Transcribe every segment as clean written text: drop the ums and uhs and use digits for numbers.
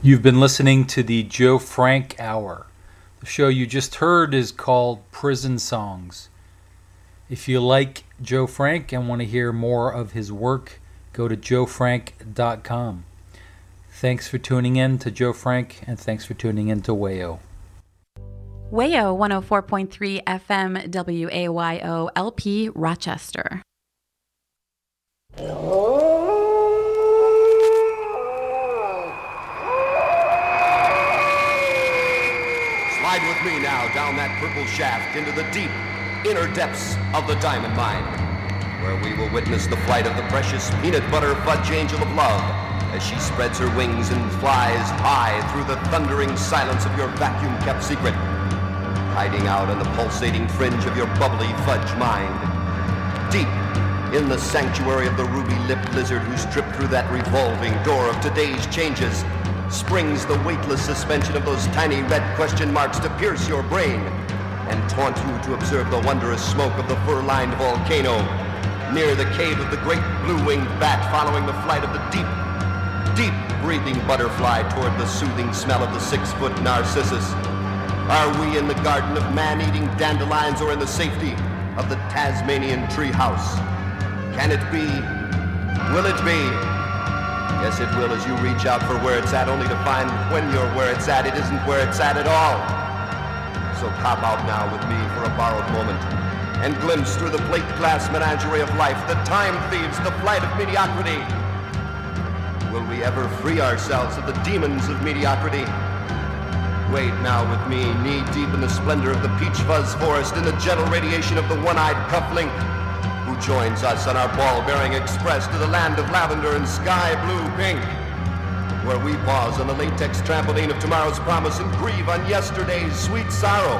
You've been listening to the Joe Frank Hour. The show you just heard is called Prison Songs. If you like Joe Frank and want to hear more of his work, go to joefrank.com. Thanks for tuning in to Joe Frank, and thanks for tuning in to WAYO. WAYO 104.3 FM WAYO LP Rochester. Slide with me now down that purple shaft into the deep, inner depths of the diamond mine, where we will witness the flight of the precious peanut butter fudge angel of love as she spreads her wings and flies high through the thundering silence of your vacuum-kept secret, hiding out on the pulsating fringe of your bubbly fudge mind. Deep in the sanctuary of the ruby-lipped lizard who stripped through that revolving door of today's changes, springs the weightless suspension of those tiny red question marks to pierce your brain and taunt you to observe the wondrous smoke of the fur-lined volcano near the cave of the great blue-winged bat, following the flight of the deep, deep-breathing butterfly toward the soothing smell of the 6-foot narcissus. Are we in the garden of man-eating dandelions or in the safety of the Tasmanian treehouse? Can it be? Will it be? Yes, it will, as you reach out for where it's at, only to find when you're where it's at, it isn't where it's at at all. So pop out now with me for a borrowed moment and glimpse through the plate glass menagerie of life, the time thieves, the flight of mediocrity. Will we ever free ourselves of the demons of mediocrity? Wade now with me, knee-deep in the splendor of the peach fuzz forest, in the gentle radiation of the one-eyed cufflink, who joins us on our ball-bearing express to the land of lavender and sky-blue pink, where we pause on the latex trampoline of tomorrow's promise and grieve on yesterday's sweet sorrow.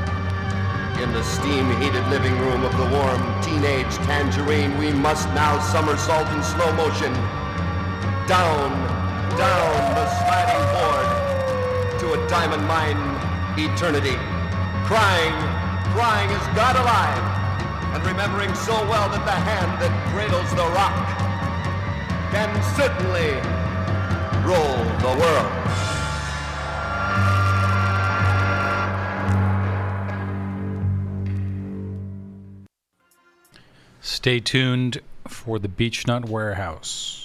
In the steam-heated living room of the warm teenage tangerine, we must now somersault in slow motion, down the sliding board to a diamond mine eternity, crying is God alive, and remembering so well that the hand that cradles the rock can certainly roll the world. Stay tuned for the Beechnut Warehouse.